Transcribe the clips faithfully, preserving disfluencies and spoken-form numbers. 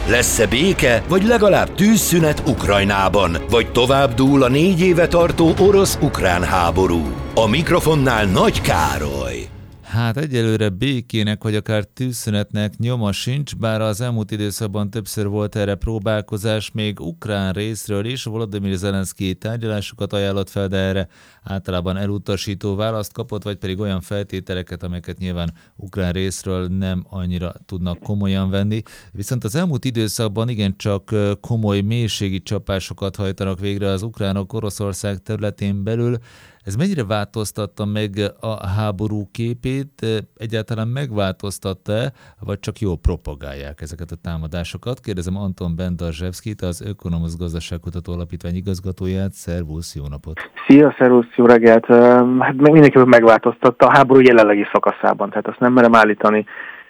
Lesz-e béke, vagy legalább tűzszünet Ukrajnában, vagy tovább dúl a négy éve tartó orosz-ukrán háború? A mikrofonnál Nagy Károly. Hát egyelőre békének, vagy akár tűzszünetnek nyoma sincs, bár az elmúlt időszakban többször volt erre próbálkozás, még ukrán részről is. Volodymyr Zelenszky tárgyalásokat ajánlott fel, de erre általában elutasító választ kapott, vagy pedig olyan feltételeket, amelyeket nyilván ukrán részről nem annyira tudnak komolyan venni. Viszont az elmúlt időszakban igencsak komoly mélységi csapásokat hajtanak végre az ukránok Oroszország területén belül. Ez mennyire változtatta meg a háború képét? Egyáltalán megváltoztatta-e, vagy csak jól propagálják ezeket a támadásokat? Kérdezem Anton Bendarzsevszkit, az Ökonomusz Gazdaságkutató Alapítvány igazgatóját. Szervusz, jó napot! Szia, szervusz, jó reggelt! Hát mindenképpen megváltoztatta a háború jelenlegi szakaszában, tehát azt nem merem állítani.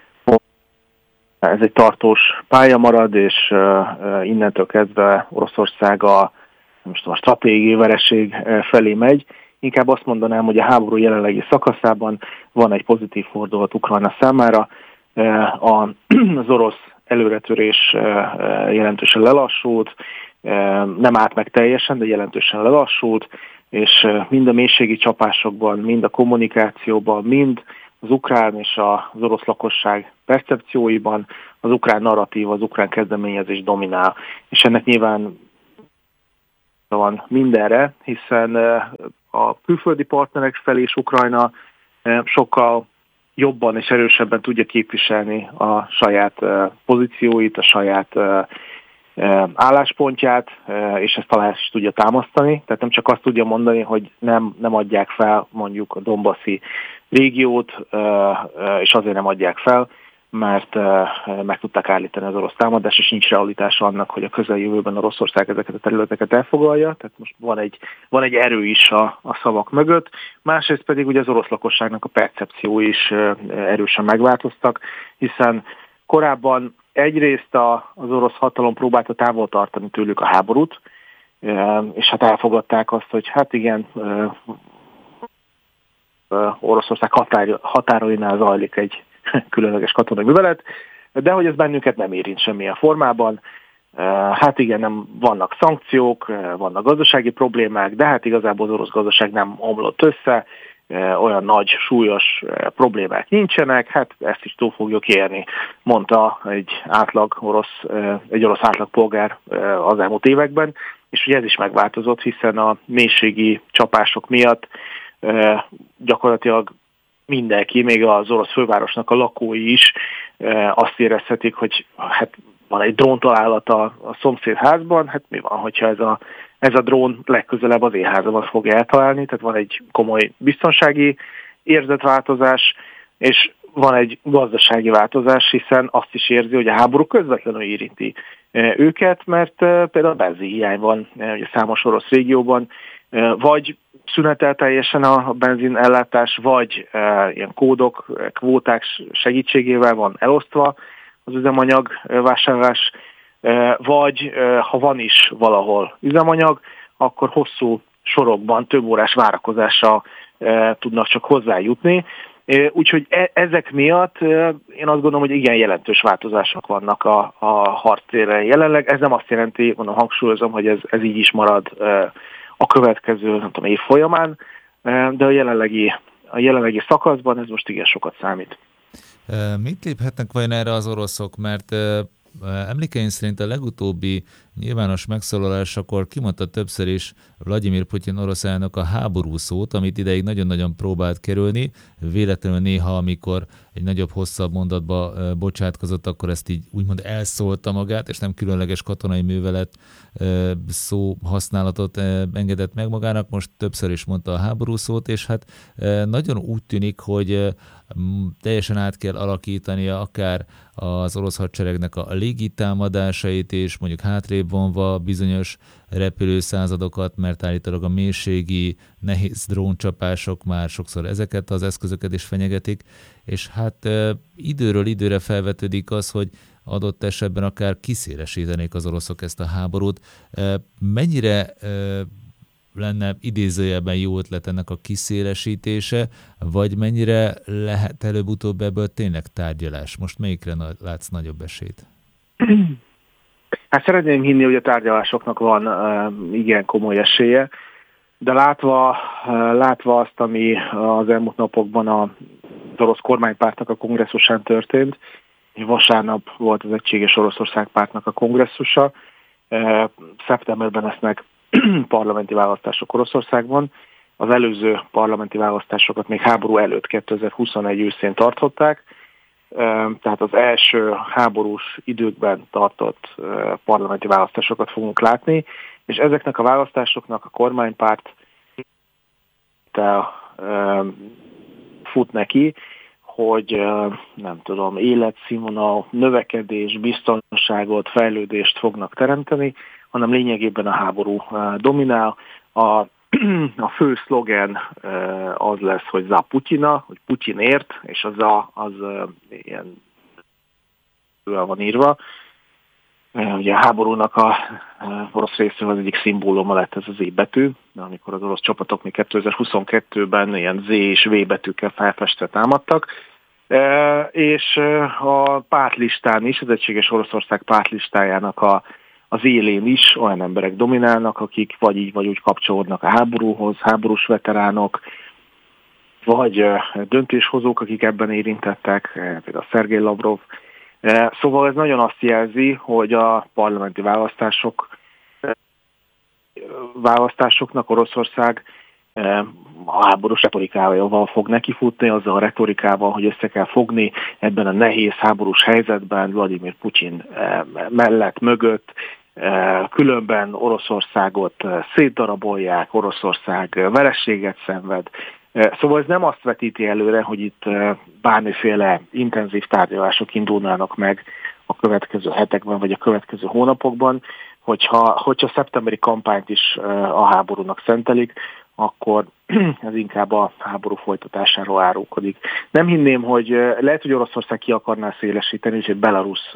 Ez egy tartós pálya marad, és innentől kezdve Oroszország a, nem tudom, a stratégiai vereség felé megy. Inkább azt mondanám, hogy a háború jelenlegi szakaszában van egy pozitív fordulat Ukrajna számára. Az orosz előretörés jelentősen lelassult, nem állt meg teljesen, de jelentősen lelassult, és mind a mélységi csapásokban, mind a kommunikációban, mind az ukrán és az orosz lakosság percepcióiban az ukrán narratív, az ukrán kezdeményezés dominál. És ennek nyilván van mindenre, hiszen a külföldi partnerek felé is Ukrajna sokkal jobban és erősebben tudja képviselni a saját pozícióit, a saját álláspontját, és ezt talán is tudja támasztani. Tehát nem csak azt tudja mondani, hogy nem, nem adják fel mondjuk a Donbassi régiót, és azért nem adják fel, mert meg tudták állítani az orosz támadást, és nincs realitása annak, hogy a közeljövőben Oroszország ezeket a területeket elfoglalja. Tehát most van egy, van egy erő is a, a szavak mögött. Másrészt pedig ugye az orosz lakosságnak a percepciói is erősen megváltoztak, hiszen korábban egyrészt a, az orosz hatalom próbálta távol tartani tőlük a háborút, és hát elfogadták azt, hogy hát igen, Oroszország határ, határainál zajlik egy különleges katonai művelet, de hogy ez bennünket nem érint semmilyen formában. Hát igen, nem vannak szankciók, vannak gazdasági problémák, de hát igazából az orosz gazdaság nem omlott össze, olyan nagy, súlyos problémák nincsenek, hát ezt is túl fogjuk érni, mondta egy átlag orosz, egy orosz átlagpolgár az elmúlt években, és ugye ez is megváltozott, hiszen a mélységi csapások miatt gyakorlatilag mindenki, még az orosz fővárosnak a lakói is azt érezhetik, hogy hát van egy dróntalálat a, a szomszédházban, hát mi van, hogyha ez a, ez a drón legközelebb az én házamat fogja eltalálni, tehát van egy komoly biztonsági érzetváltozás, és van egy gazdasági változás, hiszen azt is érzi, hogy a háború közvetlenül érinti őket, mert például a benzinhiány van ugye számos orosz régióban, vagy szünetel teljesen a benzin ellátás, vagy e, ilyen kódok, kvóták segítségével van elosztva az üzemanyag vásárlás, e, vagy e, ha van is valahol üzemanyag, akkor hosszú sorokban, több órás várakozásra e, tudnak csak hozzájutni. E, úgyhogy e, ezek miatt e, én azt gondolom, hogy igen jelentős változások vannak a, a harctéren jelenleg. Ez nem azt jelenti, mondom, hangsúlyozom, hogy ez, ez így is marad e, a következő, nem tudom, év folyamán, de a jelenlegi, a jelenlegi szakaszban ez most igen sokat számít. Mit léphetnek vajon erre az oroszok? Mert emlékeim szerint a legutóbbi nyilvános megszólalásakor kimondta többször is Vladimir Putyin orosz elnök a háború szót, amit ideig nagyon-nagyon próbált kerülni. Véletlenül néha, amikor egy nagyobb, hosszabb mondatba bocsátkozott, akkor ezt így úgymond elszólta magát, és nem különleges katonai művelet szó használatot engedett meg magának. Most többször is mondta a háború szót, és hát nagyon úgy tűnik, hogy teljesen át kell alakítania akár az orosz hadseregnek a légitámadásait, és mondjuk hátrébb vonva bizonyos repülőszázadokat, mert állítólag a mélységi nehéz dróncsapások már sokszor ezeket az eszközöket is fenyegetik, és hát e, időről időre felvetődik az, hogy adott esetben akár kiszélesítenék az oroszok ezt a háborút. E, mennyire e, lenne idézőjelben jó ötlet ennek a kiszélesítése, vagy mennyire lehet előbb-utóbb ebből tényleg tárgyalás? Most melyikre látsz nagyobb esélyt? Hát szeretném hinni, hogy a tárgyalásoknak van uh, igen komoly esélye, de látva, uh, látva azt, ami az elmúlt napokban az orosz kormánypártnak a kongresszusán történt, vasárnap volt az Egységes Oroszország pártnak a kongresszusa, uh, szeptemberben lesznek parlamenti választások Oroszországban. Az előző parlamenti választásokat még háború előtt kétezer-huszonegy őszén tartották, tehát az első háborús időkben tartott parlamenti választásokat fogunk látni, és ezeknek a választásoknak a kormánypárt fut neki, hogy nem tudom, életszínvonal, növekedés, biztonságot, fejlődést fognak teremteni, hanem lényegében a háború dominál. A A fő szlogen az lesz, hogy za Putyina, hogy Putyinért, és az a, az ilyen van írva. Ugye a háborúnak a orosz részéről az egyik szimbóluma lett ez az E betű, amikor az orosz csapatok még kétezer-huszonkettőben ilyen Z és V betűkkel felfestve támadtak. És a pártlistán is, az Egységes Oroszország pártlistájának a az élén is olyan emberek dominálnak, akik vagy így, vagy úgy kapcsolódnak a háborúhoz, háborús veteránok, vagy döntéshozók, akik ebben érintettek, például Szergej Lavrov. Szóval ez nagyon azt jelzi, hogy a parlamenti választások választásoknak Oroszország a háborús retorikával fog nekifutni, azzal a retorikával, hogy össze kell fogni ebben a nehéz háborús helyzetben Vladimir Putyin mellett, mögött, különben Oroszországot szétdarabolják, Oroszország vereséget szenved. Szóval ez nem azt vetíti előre, hogy itt bármiféle intenzív tárgyalások indulnának meg a következő hetekben vagy a következő hónapokban, hogyha, hogyha szeptemberi kampányt is a háborúnak szentelik, akkor ez inkább a háború folytatásáról árulkodik. Nem hinném, hogy lehet, hogy Oroszország ki akarná szélesíteni, és egy Belarus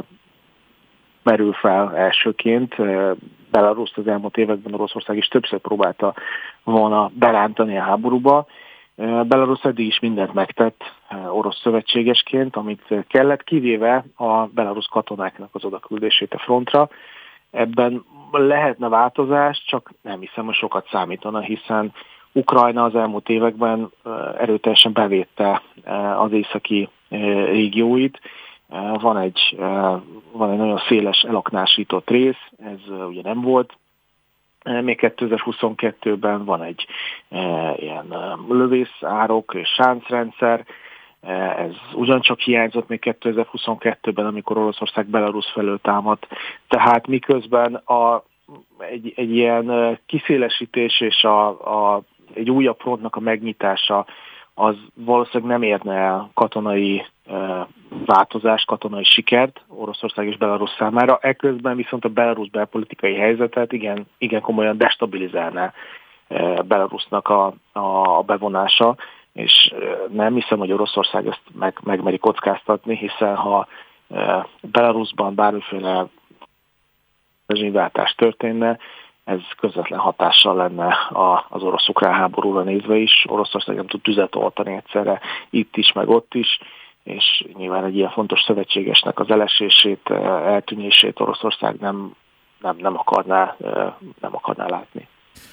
merül fel elsőként. Belarus az elmúlt években Oroszország is többször próbálta volna berántani a háborúba. Belarus eddig is mindent megtett orosz szövetségesként, amit kellett, kivéve a belarusz katonáknak az odaküldését a frontra. Ebben lehetne változás, csak nem hiszem, hogy sokat számítana, hiszen Ukrajna az elmúlt években erőteljesen bevédte az északi régióit. Van egy, van egy nagyon széles elaknásított rész, ez ugye nem volt. Még kétezer-huszonkettőben van egy ilyen lövészárok és sáncrendszer, ez ugyancsak hiányzott még kétezer-huszonkettőben, amikor Oroszország Belarus felől támadt. Tehát miközben a, egy, egy ilyen kiszélesítés és a, a, egy újabb frontnak a megnyitása az valószínűleg nem érne el katonai e, változást, katonai sikert Oroszország és Belarus számára. Eközben viszont a belarusz belpolitikai helyzetet igen, igen komolyan destabilizálná e, Belarusnak a, a, a bevonása, és nem hiszem, hogy Oroszország ezt meg, megmeri kockáztatni, hiszen ha e, Belarusban bármiféle rezsimváltás történne, ez közvetlen hatással lenne a, az orosz-ukrán háborúra nézve is. Oroszország nem tud tüzet oltani egyszerre itt is, meg ott is, és nyilván egy ilyen fontos szövetségesnek az elesését, eltűnését Oroszország nem, nem, nem, akarná, nem akarná látni.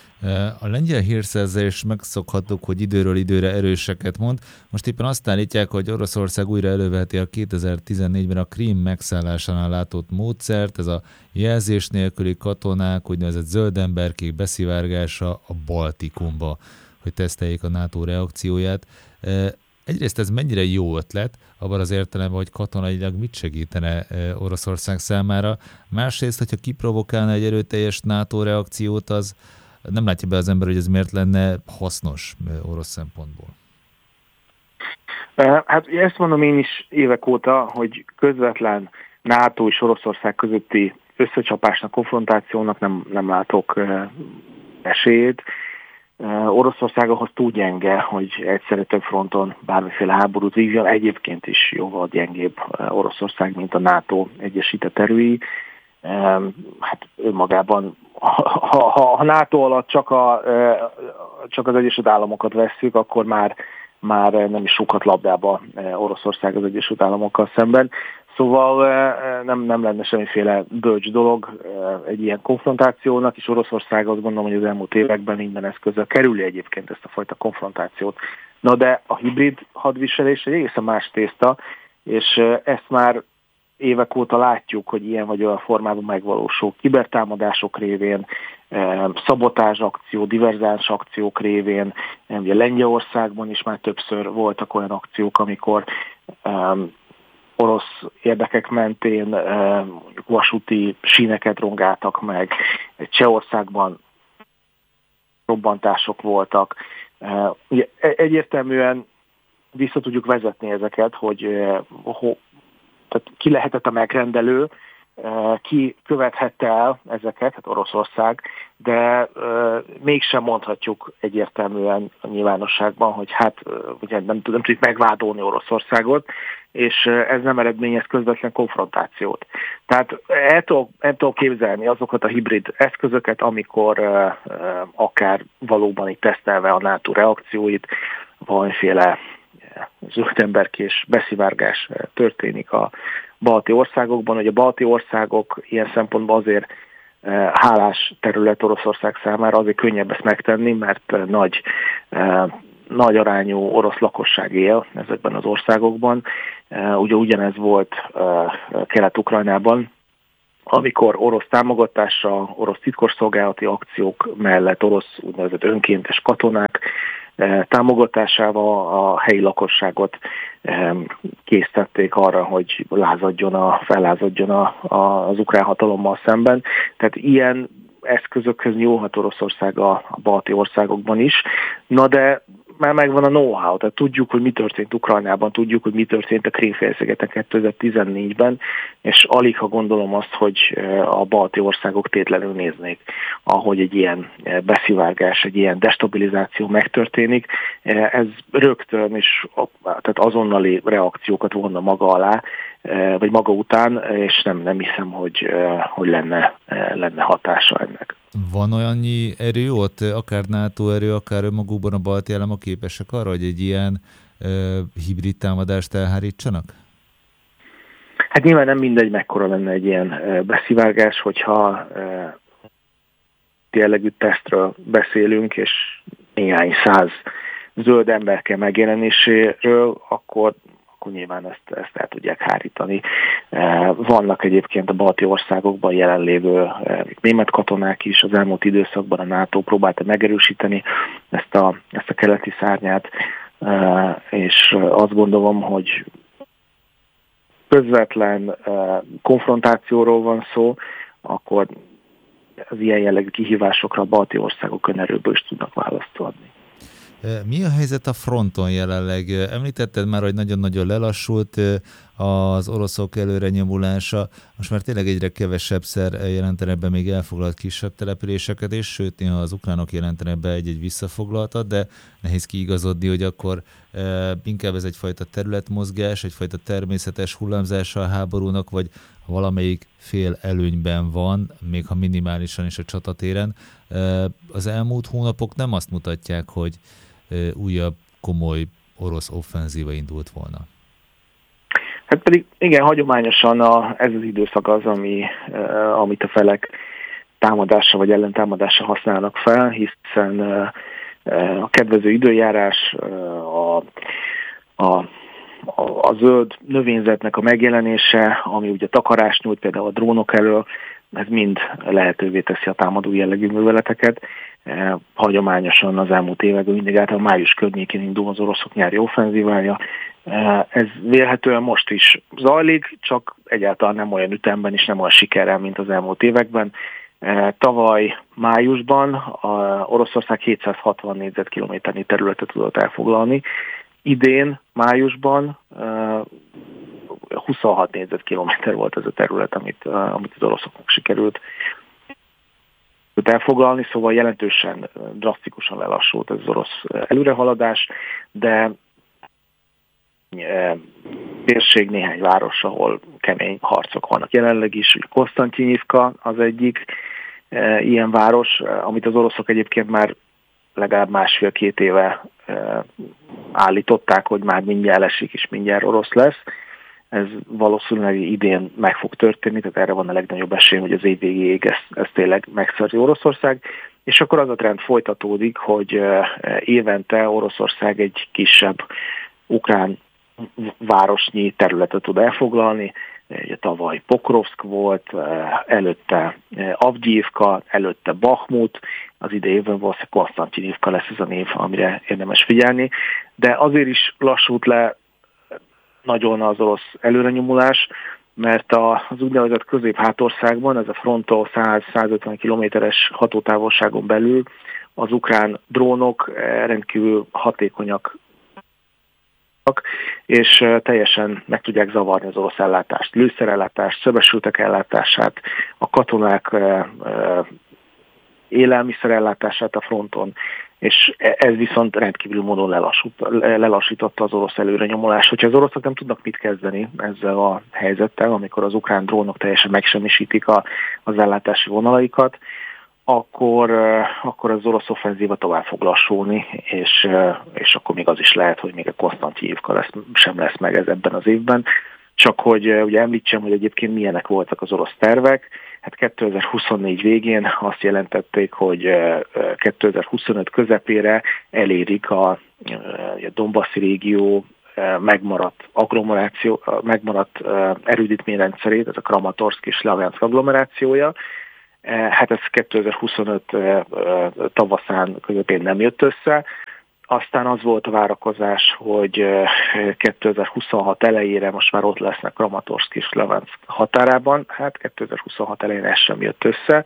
A lengyel hírszerzés megszokhattuk, hogy időről időre erőseket mond. Most éppen azt állítják, hogy Oroszország újra előveheti a kétezer-tizennégyben a Krím megszállásánál látott módszert, ez a jelzés nélküli katonák, úgynevezett zöldemberkék beszivárgása a Baltikumba, hogy teszteljék a NATO reakcióját. Egyrészt ez mennyire jó ötlet, abban az értelemben, hogy katonailag mit segítene Oroszország számára. Másrészt, hogyha kiprovokálna egy erőteljes NATO reakciót, az nem látja be az ember, hogy ez miért lenne hasznos orosz szempontból. Hát ezt mondom én is évek óta, hogy közvetlen NATO és Oroszország közötti összecsapásnak, konfrontációnak nem, nem látok esélyét. Oroszország ahhoz túl gyenge, hogy egyszerre több fronton bármiféle háborút vívjon, egyébként is jóval gyengébb Oroszország, mint a NATO egyesített erői. Hát önmagában, ha a NATO alatt csak, a, csak az Egyesült Államokat vesszük, akkor már már nem is rúghat labdába Oroszország az Egyesült Államokkal szemben. Szóval nem, nem lenne semmiféle bölcs dolog egy ilyen konfrontációnak, és Oroszország azt gondolom, hogy az elmúlt években minden eszközzel kerüli egyébként ezt a fajta konfrontációt. Na de a hibrid hadviselés egy egészen más tészta, és ezt már évek óta látjuk, hogy ilyen vagy olyan formában megvalósul kibertámadások révén, szabotázs akció, diverzáns akciók révén, ugye Lengyelországban is már többször voltak olyan akciók, amikor um, orosz érdekek mentén mondjuk vasúti síneket rongáltak meg, Csehországban robbantások voltak. Ugye egyértelműen vissza tudjuk vezetni ezeket, hogy ho, tehát ki lehetett a megrendelő, ki követhette el ezeket, hát Oroszország, de uh, mégsem mondhatjuk egyértelműen a nyilvánosságban, hogy hát uh, ugye nem, nem tudjuk megvádolni Oroszországot, és uh, ez nem eredményez közvetlen konfrontációt. Tehát el tudok, el tudok képzelni azokat a hibrid eszközöket, amikor uh, uh, akár valóban itt tesztelve a NATO reakcióit, valamiféle zöldemberkés beszivárgás történik a balti országokban, hogy a balti országok ilyen szempontból azért hálás terület Oroszország számára, azért könnyebb ezt megtenni, mert nagy, nagy arányú orosz lakosság él ezekben az országokban. Ugye ugyanez volt Kelet-Ukrajnában, amikor orosz támogatásra, orosz titkosszolgálati akciók mellett orosz úgynevezett önkéntes katonák támogatásával a helyi lakosságot késztették arra, hogy lázadjon a, fellázadjon a, a, az ukrán hatalommal szemben. Tehát ilyen eszközökhöz nyúlhat Oroszország a, a balti országokban is. Na de már megvan a know-how, tehát tudjuk, hogy mi történt Ukrajnában, tudjuk, hogy mi történt a Krím-félszigeten kétezer-tizennégyben, és alig ha gondolom azt, hogy a balti országok tétlenül néznék, ahogy egy ilyen beszivárgás, egy ilyen destabilizáció megtörténik. Ez rögtön és tehát azonnali reakciókat vonna maga alá, vagy maga után, és nem, nem hiszem, hogy, hogy lenne, lenne hatása ennek. Van olyannyi erő ott, akár NATO erő, akár önmagukban a balti államok képesek arra, hogy egy ilyen uh, hibrid támadást elhárítsanak? Hát nyilván nem mindegy, mekkora lenne egy ilyen uh, beszivárgás, hogyha uh, jellegű tesztről beszélünk, és néhány száz zöld emberke megjelenéséről, akkor akkor nyilván ezt, ezt el tudják hárítani. Vannak egyébként a balti országokban jelenlévő német katonák is, az elmúlt időszakban a NATO próbálta megerősíteni ezt a, ezt a keleti szárnyát, és azt gondolom, hogy közvetlen konfrontációról van szó, akkor az ilyen jellegű kihívásokra a balti országok önerőből is tudnak választ adni. Mi a helyzet a fronton jelenleg? Említetted már, hogy nagyon-nagyon lelassult az oroszok előrenyomulása. Most már tényleg egyre kevesebbszer jelentenek be még elfoglalt kisebb településeket, és sőt, néha az ukránok jelentenek be egy-egy visszafoglaltat, de nehéz kiigazodni, hogy akkor inkább ez egyfajta területmozgás, egyfajta természetes hullámzása a háborúnak, vagy valamelyik fél előnyben van, még ha minimálisan is a csatatéren. Az elmúlt hónapok nem azt mutatják, hogy újabb komoly orosz offenzíva indult volna. Hát pedig igen, hagyományosan a, ez az időszak az, ami, amit a felek támadásra vagy ellentámadásra használnak fel, hiszen a kedvező időjárás, a, a, a zöld növényzetnek a megjelenése, ami ugye takarást nyújt például a drónok elől, ez mind lehetővé teszi a támadó jellegű műveleteket. Hagyományosan az elmúlt években mindig általában május környékén indul az oroszok nyári offenzívája. Ez vélhetően most is zajlik, csak egyáltalán nem olyan ütemben és nem olyan sikerrel, mint az elmúlt években. Tavaly májusban a Oroszország hétszázhatvan négyzetkilométernyi területet tudott elfoglalni. Idén májusban huszonhat négyzetkilométer volt ez a terület, amit, amit az oroszoknak sikerült elfoglalni, szóval jelentősen, drasztikusan lelassult ez az orosz előrehaladás, de térség néhány város, ahol kemény harcok vannak jelenleg is, Konstantinyivka az egyik e, ilyen város, amit az oroszok egyébként már legalább másfél-két éve állították, hogy már mindjárt esik és mindjárt orosz lesz. Ez valószínűleg idén meg fog történni, tehát erre van a legnagyobb esély, hogy az év végéig ezt, ezt tényleg megszerzi Oroszország. És akkor az a trend folytatódik, hogy évente Oroszország egy kisebb ukrán városnyi területet tud elfoglalni. Ugye tavaly Pokrovsk volt, előtte Avgyivka, előtte Bakhmut, az idei évben valószínűleg Konstantinivka lesz ez a név, amire érdemes figyelni. De azért is lassult le nagyon az orosz előrenyomulás, mert az úgynevezett közép-hátországban, ez a fronton száz-százötven kilométeres hatótávolságon belül az ukrán drónok rendkívül hatékonyak, és teljesen meg tudják zavarni az orosz ellátást, lőszerellátást, szöbesültek ellátását, a katonák élelmiszerellátását a fronton, és ez viszont rendkívül módon lelassította az orosz előrenyomulást. Hogyha az oroszok nem tudnak mit kezdeni ezzel a helyzettel, amikor az ukrán drónok teljesen megsemmisítik a, az ellátási vonalaikat, akkor, akkor az orosz offenzíva tovább fog lassulni, és, és akkor még az is lehet, hogy még a Konstantinivka lesz, sem lesz meg ez ebben az évben. Csak hogy ugye említsem, hogy egyébként milyenek voltak az orosz tervek. Hát kétezer-huszonnégy végén azt jelentették, hogy kétezer-huszonöt közepére elérik a, a Donbassi régió megmaradt agglomeráció, megmaradt erődítményrendszerét, ez a Kramatorszk és Szlavjanszk agglomerációja. Hát ez kétezer-huszonöt tavaszán közepén nem jött össze. Aztán az volt a várakozás, hogy kétezer-huszonhat elejére most már ott lesznek Kramatorszk és Szlavjanszk határában. Hát kétezer-huszonhat elején ez sem jött össze.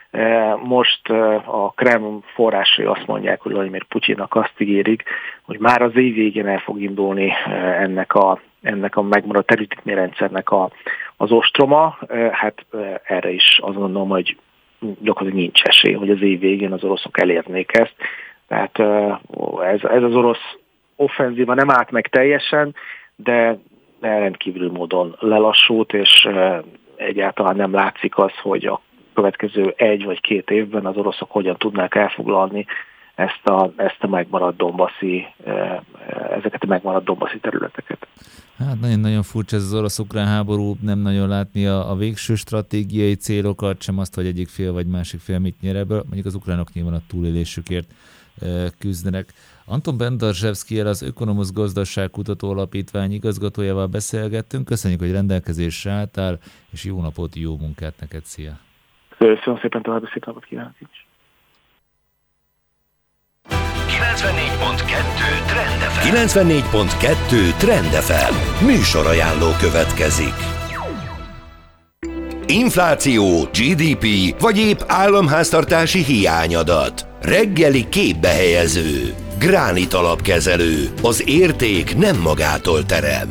Most a Kreml forrásai azt mondják, hogy Vladimir Putyinnak azt ígérik, hogy már az év végén el fog indulni ennek a, ennek a megmaradt erősítményrendszernek a, az ostroma. Hát erre is azt gondolom, hogy gyakorlatilag nincs esély, hogy az év végén az oroszok elérnék ezt. Tehát ez, ez az orosz offenzíva nem állt meg teljesen, de rendkívül módon lelassult, és egyáltalán nem látszik az, hogy a következő egy vagy két évben az oroszok hogyan tudnák elfoglalni ezt a, ezt a megmaradt Donbassi, ezeket a megmaradt Donbassi területeket. Hát nagyon-nagyon furcsa ez az orosz-ukrán háború, nem nagyon látni a, a végső stratégiai célokat, sem azt, hogy egyik fél vagy másik fél mit nyer ebből. Mondjuk az ukránok nyilván a túlélésükért küzdenek. Anton Bendarzsevszkijel, az Ökonomusz Gazdaságkutató Alapítvány igazgatójával beszélgettünk. Köszönjük, hogy rendelkezésre álltál, és jó napot, jó munkát neked, szia! Köszönöm szépen, további szép napot kívánok is! kilencvennégy pont kettő Trend ef em kilencvennégy pont kettő Trend ef em műsorajánló következik. Infláció, gé dé pé vagy épp államháztartási hiányadat. Reggeli képbehelyező. Gránit alapkezelő. Az érték nem magától terem.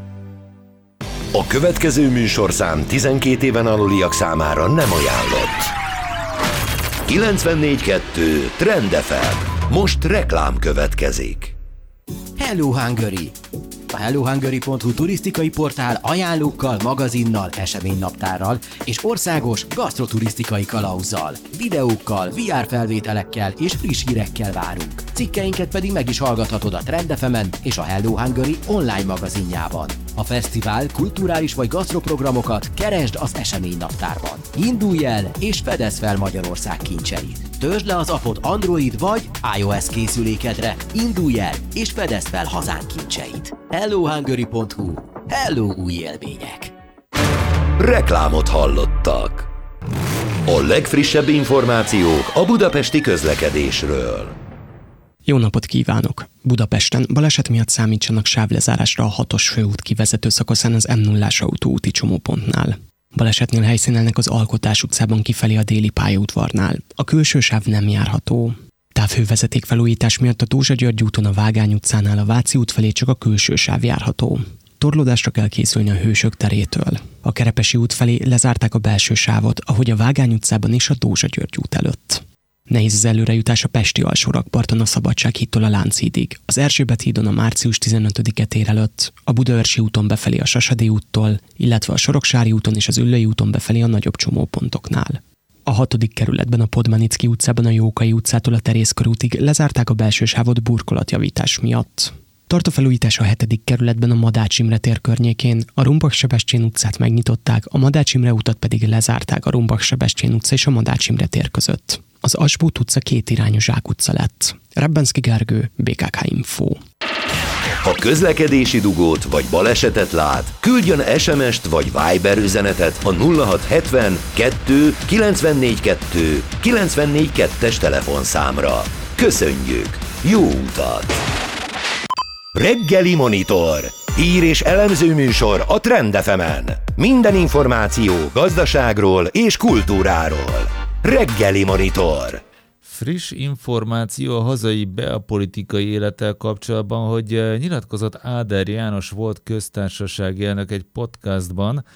A következő műsorszám tizenkét éven aluliak számára nem ajánlott. kilencvennégy pont kettő Trend ef em. Most reklám következik. Hello Hungary! A hello hungary pont hu turisztikai portál ajánlókkal, magazinnal, eseménynaptárral és országos gasztroturisztikai kalauzzal, videókkal, vé er felvételekkel és friss hírekkel várunk. Cikkeinket pedig meg is hallgathatod a Trend ef emen és a Hello Hungary online magazinjában. A fesztivál, kulturális vagy gasztroprogramokat keresd az eseménynaptárban. Indulj el és fedezd fel Magyarország kincseit. Töltsd le az appot Android vagy iOS készülékedre. Indulj el és fedezd fel hazánk kincseit. hello hungary pont hu. Hello új élmények! Reklámot hallottak. A legfrissebb információk a budapesti közlekedésről. Jó napot kívánok! Budapesten baleset miatt számítsanak sávlezárásra a hatos főút kivezető szakaszán az em nullás autóúti csomópontnál. Balesetnél helyszínelnek az Alkotás utcában kifelé a déli pályaudvarnál. A külső sáv nem járható. Távhővezeték felújítás miatt a Dózsa-György úton a Vágány utcánál a Váci út felé csak a külső sáv járható. Torlódásra kell készülni a Hősök terétől. A Kerepesi út felé lezárták a belső sávot, ahogy a Vágány utcában és a Dózsa-György út előtt. Nehéz az előrejutás a pesti alsórakparton a Szabadsághídtól a Lánchídig, az Erzsébet hídon a március tizenötödike tér előtt, a Budaörsi úton befelé a Sasadi úttól, illetve a Soroksári úton és az Üllői úton befelé a nagyobb csomópontoknál. A hatodik kerületben a Podmanicki utcában a Jókai utcától a Terész körútig lezárták a belső sávot burkolatjavítás miatt. Tart a felújítás a hetedik kerületben a Madács Imre tér környékén, a Rumbach-Sebestyén utcát megnyitották, a Madács Imre utat pedig lezárták a Rumbach-Sebestyén utca és a Madács Imre tér között. Az Asbót utca kétirányú zsákutca lett. Rebbenszky Gergő, bé ká ká Info. Ha közlekedési dugót vagy balesetet lát, küldjön es em est vagy Viber üzenetet a nulla hat hetven kettő kilencvennégy kettő kilencvennégy kettes telefonszámra. Köszönjük! Jó utat! Reggeli Monitor. Hír és elemző műsor a Trend ef emen. Minden információ gazdaságról és kultúráról. Reggeli Monitor. Friss információ a hazai belpolitikai élettel kapcsolatban, hogy nyilatkozott Áder János volt köztársasági elnök egy podcastban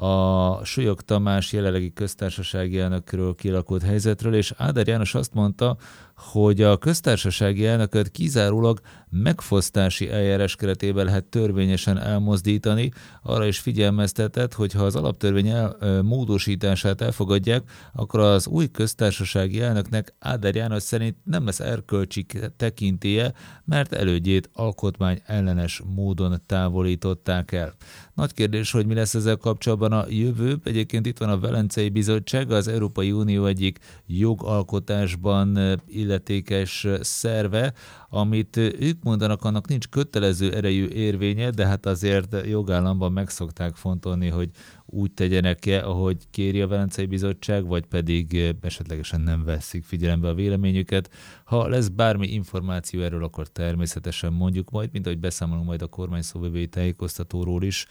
a Súlyog Tamás jelenlegi köztársasági elnökről kialakult helyzetről, és Áder János azt mondta, hogy a köztársasági elnököt kizárólag megfosztási eljárás keretében lehet törvényesen elmozdítani. Arra is figyelmeztetett, hogy ha az alaptörvény el, módosítását elfogadják, akkor az új köztársasági elnöknek Áder János szerint nem lesz erkölcsi tekintélye, mert elődjét alkotmány ellenes módon távolították el. Nagy kérdés, hogy mi lesz ezzel kapcsolatban a jövő. Egyébként itt van a Velencei Bizottság, az Európai Unió egyik jogalkotásban illetékes szerve, amit ők mondanak, annak nincs kötelező erejű érvénye, de hát azért jogállamban meg szokták fontolni, hogy úgy tegyenek-e, ahogy kéri a Velencei Bizottság, vagy pedig esetlegesen nem veszik figyelembe a véleményüket. Ha lesz bármi információ erről, akkor természetesen mondjuk majd, mint ahogy beszámolunk majd a kormány szóvivői tájékoztatóról is.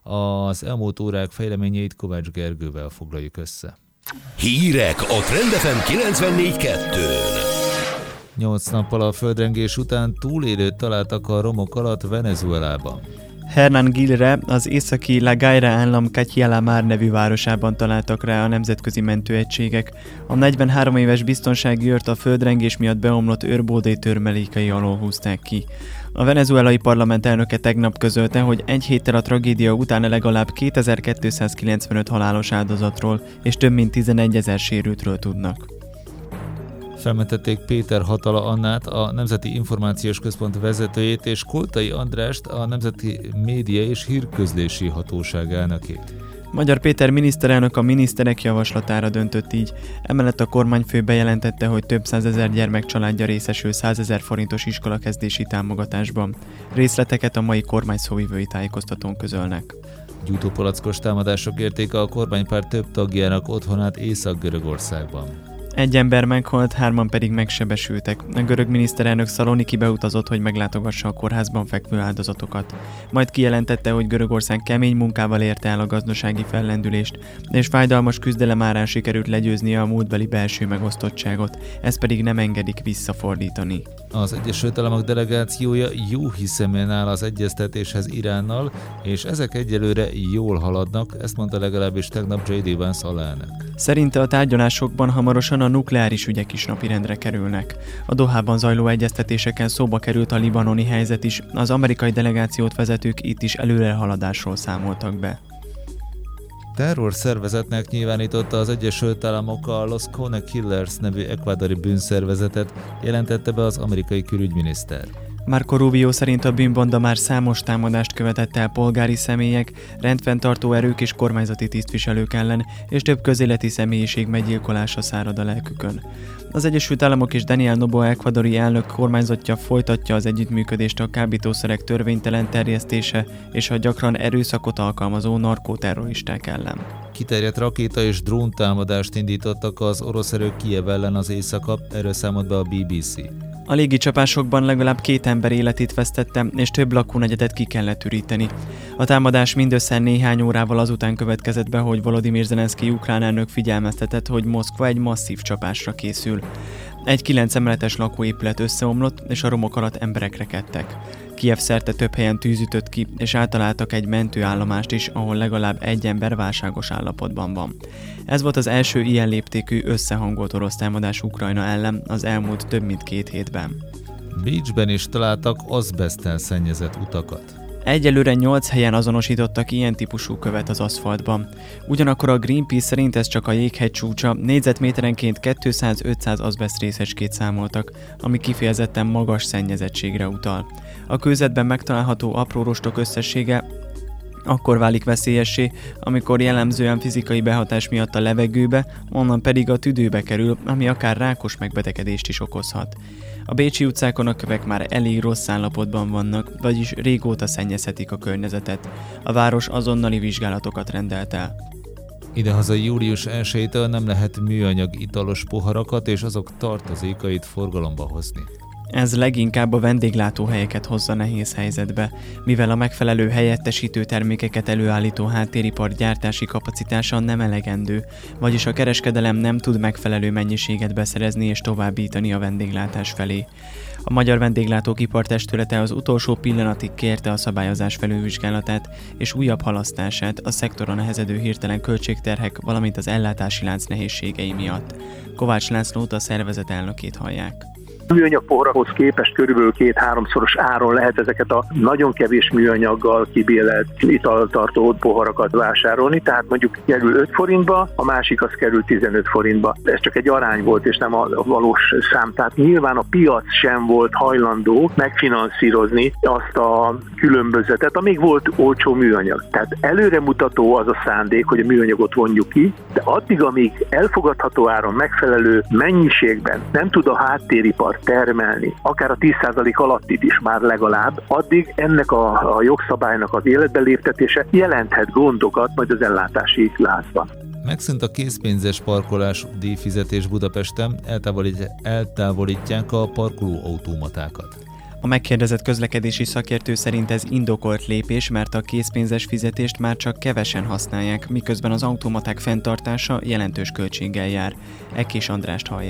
Az elmúlt órák fejleményeit Kovács Gergővel foglaljuk össze. Hírek a Trend ef em kilencvennégy kettőn. Nyolc nappal a földrengés után túlélőt találtak a romok alatt Venezuelában. Hernán Gilre, az északi La Guaira állam Cachialamar nevű városában találtak rá a nemzetközi mentőegységek. A negyvenhárom éves biztonsági őrt a földrengés miatt beomlott őrbódé törmelékei alól húzták ki. A venezuelai parlament elnöke tegnap közölte, hogy egy héttel a tragédia után legalább kétezer-kétszázkilencvenöt halálos áldozatról és több mint tizenegyezer sérültről tudnak. Felmentették Péter Hatala Annát, a Nemzeti Információs Központ vezetőjét, és Koltai Andrást, a Nemzeti Média és Hírközlési Hatóság elnökét. Magyar Péter miniszterelnök a miniszterek javaslatára döntött így, emellett a kormányfő bejelentette, hogy több százezer gyermek családja részesül százezer forintos iskolakezdési támogatásban. Részleteket a mai kormány szóvivői tájékoztatón közölnek. Gyújtópalackos támadások érték a kormánypárt több tagjának otthonát Észak-Görögországban. Egy ember meghalt, hárman pedig megsebesültek. A görög miniszterelnök Szaloniki beutazott, hogy meglátogassa a kórházban fekvő áldozatokat. Majd kijelentette, hogy Görögország kemény munkával érte el a gazdasági fellendülést, és fájdalmas küzdelem árán sikerült legyőznie a múltbeli belső megosztottságot, ezt pedig nem engedik visszafordítani. Az Egyesült Államok delegációja jó hiszeműen áll az egyeztetéshez Iránnal, és ezek egyelőre jól haladnak, ezt mondta legalábbis tegnap jé dé Vance alelnök. Szerinte a tárgyalásokban hamarosan a nukleáris ügyek is napirendre kerülnek. A Dohában zajló egyeztetéseken szóba került a libanoni helyzet is, az amerikai delegációt vezetők itt is előrehaladásról számoltak be. Terrorszervezetnek nyilvánította az Egyesült Államok a Los Cone Killers nevű ekvádori bűnszervezetet, jelentette be az amerikai külügyminiszter. Marco Rubio szerint a bűnbanda már számos támadást követett el polgári személyek, rendfenntartó erők és kormányzati tisztviselők ellen, és több közéleti személyiség meggyilkolása szárad a lelkükön. Az Egyesült Államok és Daniel Noboa ekvadori elnök kormányzatja folytatja az együttműködést a kábítószerek törvénytelen terjesztése és a gyakran erőszakot alkalmazó narkóterroristák ellen. Kiterjedt rakéta és dróntámadást indítottak az orosz erők Kijev ellen az éjszaka, erről számolt be a bé bé cé. A légicsapásokban legalább két ember életét vesztette, és több lakónegyedet ki kellett üríteni. A támadás mindössze néhány órával azután következett be, hogy Volodymyr Zelenszky ukrán elnök figyelmeztetett, hogy Moszkva egy masszív csapásra készül. Egy kilenc emeletes lakóépület összeomlott, és a romok alatt emberek rekedtek. Kijev szerte több helyen tűz ütött ki, és átaláltak egy mentőállomást is, ahol legalább egy ember válságos állapotban van. Ez volt az első ilyen léptékű összehangolt orosz támadás Ukrajna ellen az elmúlt több mint két hétben. Bécsben is találtak azbeszttel szennyezett utakat. Egyelőre nyolc helyen azonosítottak ilyen típusú követ az aszfaltban. Ugyanakkor a Greenpeace szerint ez csak a jéghegy csúcsa, négyzetméterenként kétszáz-ötszáz azbeszt részecskét számoltak, ami kifejezetten magas szennyezettségre utal. A kőzetben megtalálható apró rostok összessége akkor válik veszélyessé, amikor jellemzően fizikai behatás miatt a levegőbe, onnan pedig a tüdőbe kerül, ami akár rákos megbetegedést is okozhat. A bécsi utcákon a kövek már elég rossz állapotban vannak, vagyis régóta szennyezhetik a környezetet. A város azonnali vizsgálatokat rendelt el. Idehaza július elsejétől nem lehet műanyag italos poharakat és azok tartozékait forgalomba hozni. Ez leginkább a vendéglátóhelyeket hozza nehéz helyzetbe, mivel a megfelelő helyettesítő termékeket előállító háttéripar gyártási kapacitása nem elegendő, vagyis a kereskedelem nem tud megfelelő mennyiséget beszerezni és továbbítani a vendéglátás felé. A Magyar Vendéglátók Ipartestülete az utolsó pillanatig kérte a szabályozás felülvizsgálatát és újabb halasztását a szektoron nehezedő hirtelen költségterhek, valamint az ellátási lánc nehézségei miatt. Kovács Lászlót, a szervezet elnökét hallják. Műanyag poharakhoz képest körülbelül két-háromszoros áron lehet ezeket a nagyon kevés műanyaggal kibélelt italtartó poharakat vásárolni, tehát mondjuk kerül öt forintba, a másik az kerül tizenöt forintba. Ez csak egy arány volt, és nem a valós szám. Tehát nyilván a piac sem volt hajlandó megfinanszírozni azt a különbözetet, amíg volt olcsó műanyag. Tehát előremutató az a szándék, hogy a műanyagot vonjuk ki, de addig, amíg elfogadható áron megfelelő mennyiségben nem tud a háttéripar termelni, akár a tíz százalék alattit is már legalább, addig ennek a, a jogszabálynak az életbe léptetése jelenthet gondokat majd az ellátási láncban. Megszűnt a készpénzes parkolás díjfizetés Budapesten, eltávolít, eltávolítják a parkolóautomatákat. A megkérdezett közlekedési szakértő szerint ez indokolt lépés, mert a készpénzes fizetést már csak kevesen használják, miközben az automaták fenntartása jelentős költséggel jár. Ekés Andrást hallják.